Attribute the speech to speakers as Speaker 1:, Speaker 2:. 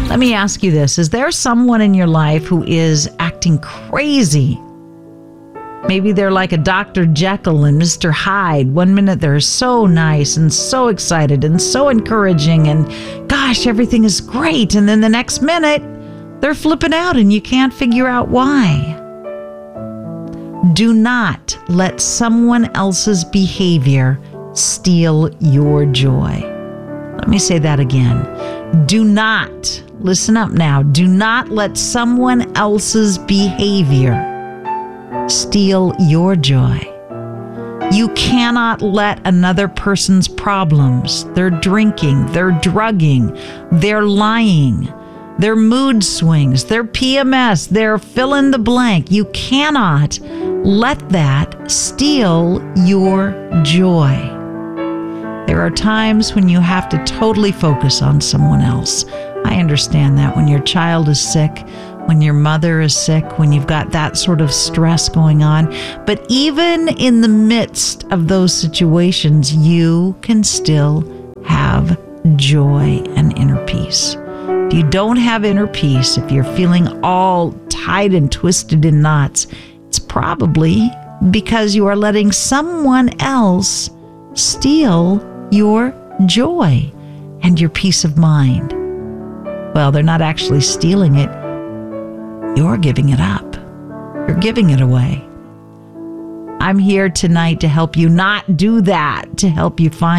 Speaker 1: Let me ask you this. Is there someone in your life who is acting crazy? Maybe they're like a Dr. Jekyll and Mr. Hyde. One minute they're so nice and so excited and so encouraging and gosh, everything is great. And then the next minute they're flipping out and you can't figure out why. Do not let someone else's behavior steal your joy. Let me say that again. Do not, listen up now, do not let someone else's behavior steal your joy. You cannot let another person's problems, their drinking, their drugging, their lying, their mood swings, their PMS, their fill in the blank. You cannot let that steal your joy. There are times when you have to totally focus on someone else. I understand that when your child is sick, when your mother is sick, when you've got that sort of stress going on. But even in the midst of those situations, you can still have joy and inner peace. If you don't have inner peace, if you're feeling all tied and twisted in knots, it's probably because you are letting someone else steal your joy and your peace of mind. Well, they're not actually stealing it. You're giving it up. You're giving it away. I'm here tonight to help you not do that, to help you find